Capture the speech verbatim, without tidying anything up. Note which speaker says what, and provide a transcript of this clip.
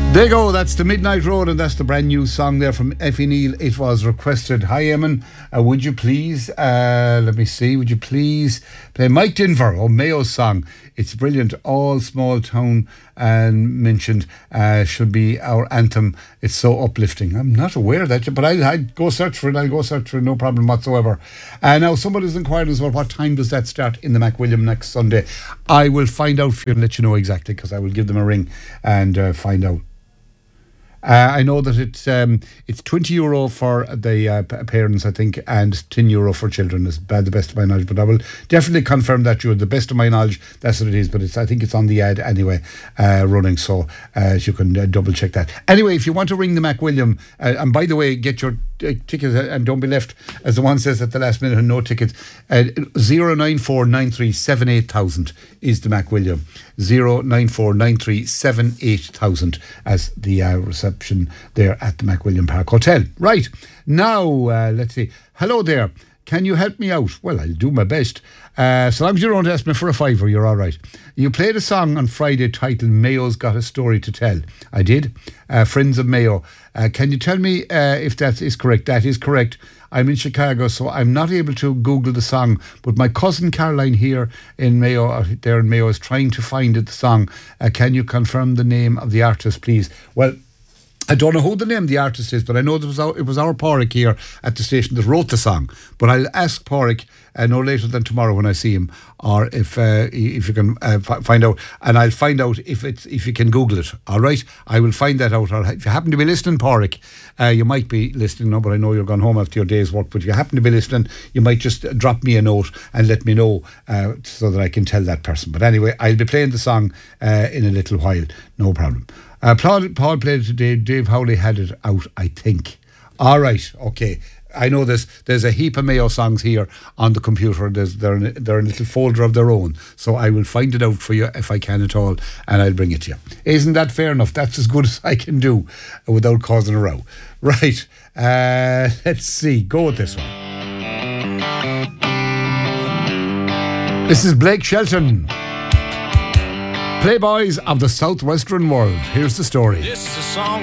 Speaker 1: There you go, that's the Midnight Road, and that's the brand new song there from Effie Neal. It was requested. Hi, Eamon, uh, would you please, uh, let me see, would you please play Mike Denver, oh, Mayo's song. It's brilliant. All small town and mentioned uh, should be our anthem. It's so uplifting. I'm not aware of that, but I'll, I'll go search for it. I'll go search for it, no problem whatsoever. Uh, now, somebody's inquiring as well, what time does that start in the McWilliam next Sunday? I will find out for you and let you know exactly, because I will give them a ring and uh, find out. Uh, I know that it's um, it's twenty euro for the uh, p- parents, I think, and ten euro for children, is bad the best of my knowledge. But I will definitely confirm that, you, the best of my knowledge, that's what it is. But it's I think it's on the ad anyway, uh, running, so uh, you can uh, double check that. Anyway, if you want to ring the McWilliam, uh, and by the way, get your uh, tickets and don't be left, as the one says at the last minute, no tickets. Uh, zero nine four nine three seven eight thousand is the McWilliam. zero nine four nine three seven eight thousand as the uh, reception there at the McWilliam Park Hotel. Right, now uh, let's see. Hello there, can you help me out? Well, I'll do my best. Uh, so long as you don't ask me for a fiver, you're all right. You played a song on Friday titled Mayo's Got a Story to Tell. I did. Uh, Friends of Mayo. Uh, can you tell me uh, if that is correct? That is correct. I'm in Chicago, so I'm not able to Google the song, but my cousin Caroline here in Mayo, uh, there in Mayo, is trying to find it, the song. Uh, can you confirm the name of the artist, please? Well, I don't know who the name of the artist is, but I know it was our, it was our Pádraig here at the station that wrote the song. But I'll ask Pádraig uh, no later than tomorrow when I see him, or if uh, if you can uh, f- find out, and I'll find out if it's if you can Google it. All right, I will find that out. Or if you happen to be listening, Pádraig, uh, you might be listening now, but I know you're gone home after your day's work. But if you happen to be listening, you might just drop me a note and let me know uh, so that I can tell that person. But anyway, I'll be playing the song uh, in a little while. No problem. Uh, Paul, Paul played it today. Dave Howley had it out, I think. All right, okay. I know there's there's a heap of Mayo songs here on the computer. There's they're in, they're in a little folder of their own. So I will find it out for you if I can at all, and I'll bring it to you. Isn't that fair enough? That's as good as I can do without causing a row. Right. Uh, let's see. Go with this one. This is Blake Shelton. Playboys of the Southwestern World. Here's the story.
Speaker 2: This is a song